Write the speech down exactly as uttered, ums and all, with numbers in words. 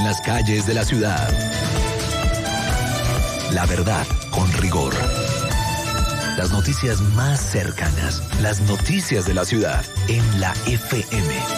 las calles de la ciudad. La verdad con rigor. Las noticias más cercanas, las noticias de la ciudad en la F M.